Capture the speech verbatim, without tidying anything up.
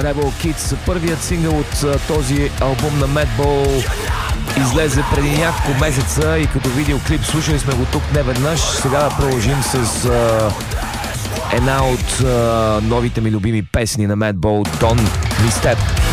Rebel Kids, първият сингъл от този албум на Madball, излезе преди няколко месеца и като видеоклип слушали сме го тук неведнъж. Сега да продължим с а, една от а, новите ми любими песни на Madball, Don't Misstep.